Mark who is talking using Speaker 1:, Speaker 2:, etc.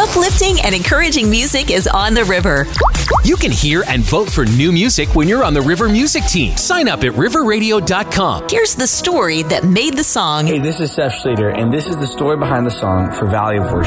Speaker 1: Uplifting and encouraging music is on the river.
Speaker 2: You can hear and vote for new music when you're on the River Music Team. Sign up at riverradio.com.
Speaker 1: Here's the story that made the song.
Speaker 3: Hey, this is Seth Schrader, and this is the story behind the song for Valley of Worship.